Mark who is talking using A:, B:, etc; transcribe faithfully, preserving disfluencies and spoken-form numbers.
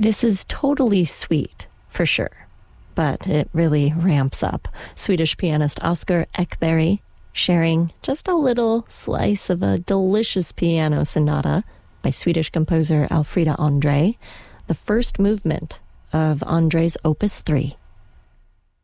A: This is totally sweet, for sure, but it really ramps up. Swedish pianist Oscar Ekberg sharing just a little slice of a delicious piano sonata by Swedish composer Alfrida Andre, the first movement of Andre's Opus three.